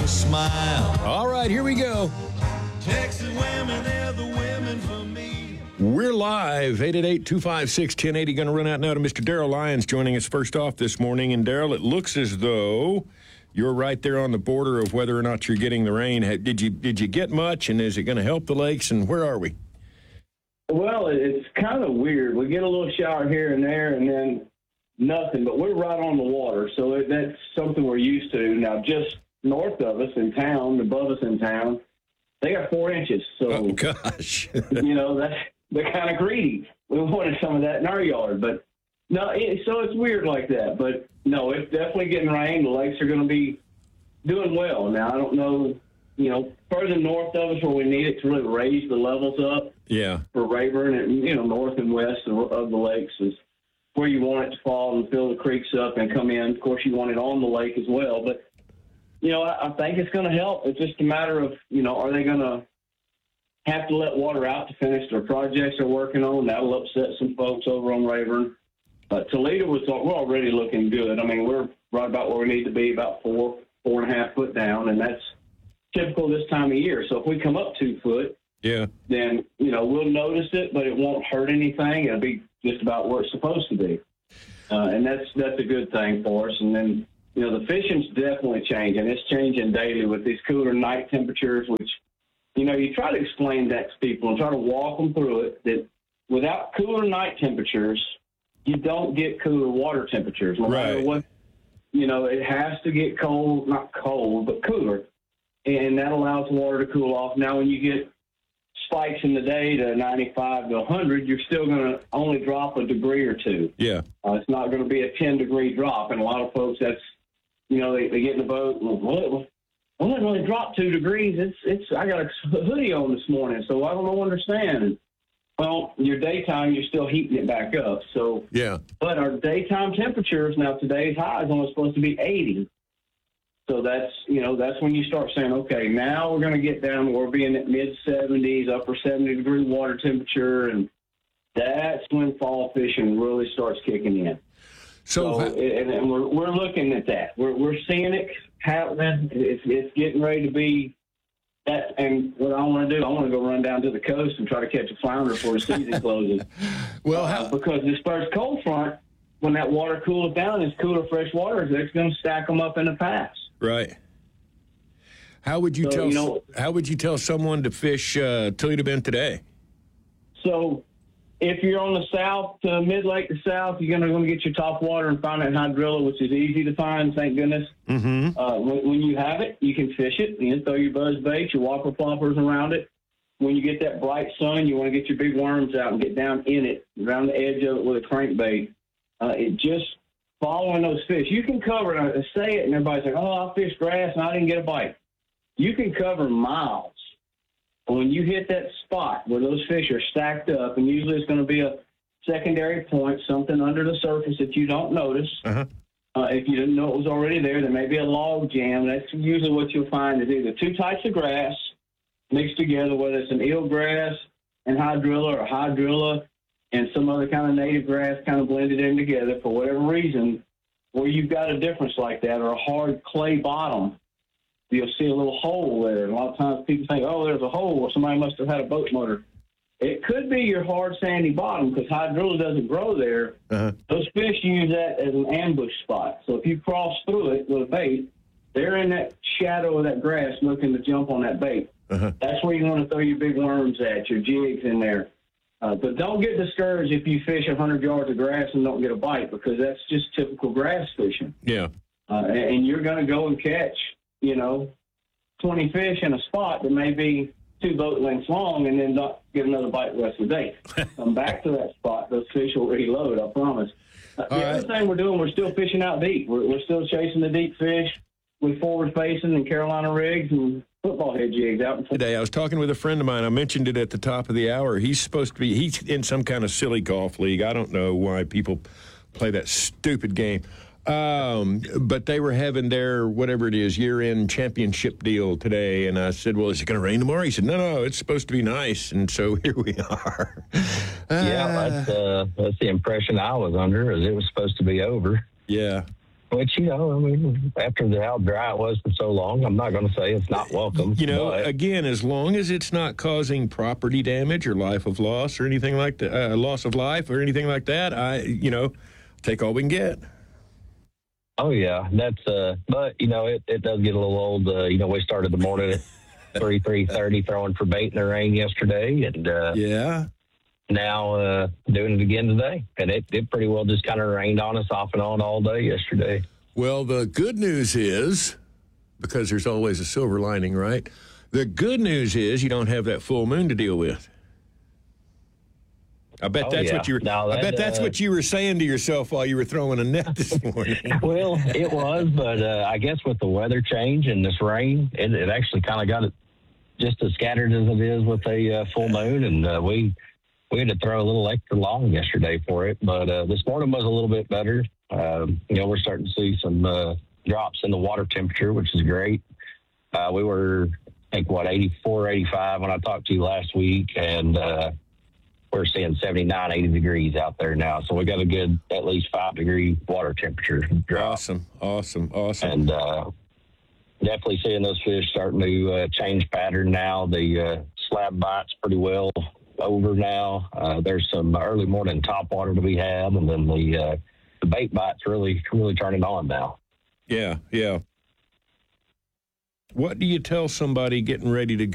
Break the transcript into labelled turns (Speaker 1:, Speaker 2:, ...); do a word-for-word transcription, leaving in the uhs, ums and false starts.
Speaker 1: a smile.
Speaker 2: All right, here we go.
Speaker 1: Texas women, they're the women for me.
Speaker 2: We're live, eight eight eight, two five six, one oh eight oh. Going to run out now to Mister Darrell Lyons joining us first off this morning. And, Darrell, it looks as though you're right there on the border of whether or not you're getting the rain. Did you did you get much, and is it going to help the lakes, and where are we?
Speaker 3: Well, it's kind of weird. We get a little shower here and there, and then nothing. But we're right on the water, so it, that's something we're used to. Now, just north of us in town, above us in town, they got four inches. So,
Speaker 2: oh, gosh.
Speaker 3: you know, that's, they're kind of greedy. We wanted some of that in our yard. But, no, it, so it's weird like that. But, no, it's definitely getting rain. The lakes are going to be doing well. Now, I don't know, you know, further north of us where we need it to really raise the levels up.
Speaker 2: Yeah.
Speaker 3: For Rayburn and, you know, north and west of, of the lakes is where you want it to fall and fill the creeks up and come in. Of course, you want it on the lake as well. But, you know, I, I think it's going to help. It's just a matter of, you know, are they going to have to let water out to finish their projects they're working on? That'll upset some folks over on Rayburn. But Toledo, was we're already looking good. I mean, we're right about where we need to be, about four, four and a half foot down, and that's typical this time of year. So if we come up two foot,
Speaker 2: yeah,
Speaker 3: then, you know, we'll notice it, but it won't hurt anything. It'll be just about where it's supposed to be. Uh, and that's that's a good thing for us. And then, you know, the fishing's definitely changing. It's changing daily with these cooler night temperatures, which, you know, you try to explain that to people and try to walk them through it, that without cooler night temperatures, you don't get cooler water temperatures. No matter
Speaker 2: right.
Speaker 3: what, you know, it has to get cold, not cold, but cooler. And that allows the water to cool off. Now, when you get spikes in the day to ninety-five to one hundred, you're still going to only drop a degree or two.
Speaker 2: Yeah.
Speaker 3: Uh, it's not going to be a ten-degree drop. And a lot of folks, that's, you know, they, they get in the boat, and, well, it, well, it didn't really drop two degrees. It's, it's. I got a hoodie on this morning, so I don't understand. Well, your daytime, you're still heating it back up. So,
Speaker 2: yeah.
Speaker 3: But our daytime temperatures, now today's high is only supposed to be eighty. So that's, you know, that's when you start saying, okay, now we're going to get down, we're being at mid-seventies, upper seventy-degree water temperature, and that's when fall fishing really starts kicking in.
Speaker 2: So,
Speaker 3: so and, and we're we're looking at that. We're we're seeing it happening. It's it's getting ready to be that. And what I want to do, I want to go run down to the coast and try to catch a flounder before the season closes.
Speaker 2: well, how-
Speaker 3: uh, because this first cold front, when that water cools down, it's cooler fresh water, it's going to stack them up in the pass.
Speaker 2: Right. How would you
Speaker 3: so,
Speaker 2: tell?
Speaker 3: You know,
Speaker 2: how would you tell someone to fish uh, Toledo Bend today?
Speaker 3: So, if you're on the south, uh, mid lake to south, you're going to get your top water and find that hydrilla, which is easy to find. Thank goodness.
Speaker 2: Mm-hmm.
Speaker 3: Uh, when, when you have it, you can fish it. You can throw your buzz bait, your whopper ploppers around it. When you get that bright sun, you want to get your big worms out and get down in it, around the edge of it with a crankbait. Uh, it just following those fish. You can cover, and I say it, and everybody's like, oh, I fished grass, and I didn't get a bite. You can cover miles. But when you hit that spot where those fish are stacked up, and usually it's going to be a secondary point, something under the surface that you don't notice.
Speaker 2: Uh-huh.
Speaker 3: Uh, if you didn't know it was already there, there may be a log jam. That's usually what you'll find is either two types of grass mixed together, whether it's an eelgrass and hydrilla or hydrilla and some other kind of native grass kind of blended in together for whatever reason, where you've got a difference like that or a hard clay bottom, you'll see a little hole there. And a lot of times people think, oh, there's a hole where somebody must have had a boat motor. It could be your hard, sandy bottom because hydrilla doesn't grow there.
Speaker 2: Uh-huh.
Speaker 3: Those fish use that as an ambush spot. So if you cross through it with a bait, they're in that shadow of that grass looking to jump on that bait.
Speaker 2: Uh-huh.
Speaker 3: That's where you want to throw your big worms at, your jigs in there. Uh, but don't get discouraged if you fish one hundred yards of grass and don't get a bite because that's just typical grass fishing.
Speaker 2: Yeah.
Speaker 3: Uh, and, and you're going to go and catch, you know, twenty fish in a spot that may be two boat lengths long and then not get another bite the rest of the day. Come back to that spot, those fish will reload, I promise. Uh, the
Speaker 2: right.
Speaker 3: other thing we're doing, we're still fishing out deep. We're, we're still chasing the deep fish with forward facing and Carolina rigs and football head jigs out in
Speaker 2: Today, I was talking with a friend of mine. I mentioned it at the top of the hour. He's supposed to be, he's in some kind of silly golf league. I don't know why people play that stupid game. Um, but they were having their, whatever it is, year-end championship deal today. And I said, well, is it going to rain tomorrow? He said, no, no, it's supposed to be nice. And so here we are.
Speaker 4: Yeah, that's, uh, that's the impression I was under, is it was supposed to be over.
Speaker 2: Yeah.
Speaker 4: which, you know, I mean, after the, how dry it was for so long, I'm not going to say it's not welcome.
Speaker 2: You know,
Speaker 4: but,
Speaker 2: again, as long as it's not causing property damage or life of loss or anything like that, uh, loss of life or anything like that, I, you know, take all we can get.
Speaker 4: oh, yeah, that's, uh, but, you know, it, it does get a little old. Uh, you know, we started the morning at three, three thirty throwing for bait in the rain yesterday, and uh,
Speaker 2: Yeah.
Speaker 4: now uh, doing it again today. And it, it pretty well just kind of rained on us off and on all day yesterday.
Speaker 2: Well, the good news is, because there's always a silver lining, right? The good news is you don't have that full moon to deal with. I bet
Speaker 4: Oh,
Speaker 2: that's
Speaker 4: yeah.
Speaker 2: what you were.
Speaker 4: Now
Speaker 2: I
Speaker 4: that,
Speaker 2: bet that's
Speaker 4: uh,
Speaker 2: what you were saying to yourself while you were throwing a net this morning.
Speaker 4: Well, it was, but uh, I guess with the weather change and this rain, it, it actually kind of got it just as scattered as it is with a uh, full moon. And uh, we we had to throw a little extra long yesterday for it. But uh, this morning was a little bit better. Um, you know, we're starting to see some uh, drops in the water temperature, which is great. Uh, we were, I think, what, eighty-four, eighty-five when I talked to you last week. And uh, we're seeing seventy-nine, eighty degrees out there now. So we got a good, at least five degree water temperature drop.
Speaker 2: Awesome, awesome, awesome.
Speaker 4: And uh, definitely seeing those fish starting to uh, change pattern now. The uh, slab bite's pretty well over now. Uh, there's some early morning top water to be had, and then the uh, the bait bite's really really turning on now.
Speaker 2: Yeah, yeah. What do you tell somebody getting ready to go?